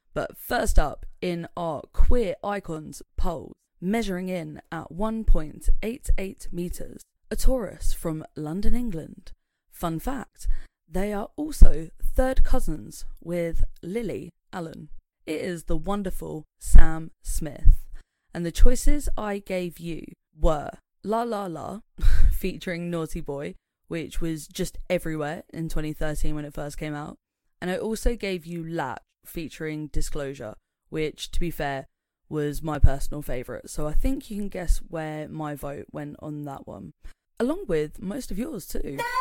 But first up in our Queer Icons polls, measuring in at 1.88 metres, a Taurus from London, England. Fun fact, they are also third cousins with Lily Allen. It is the wonderful Sam Smith. And the choices I gave you were La La La featuring Naughty Boy, which was just everywhere in 2013 when it first came out. And I also gave you Latch featuring Disclosure, which, to be fair, was my personal favourite. So I think you can guess where my vote went on that one. Along with most of yours too.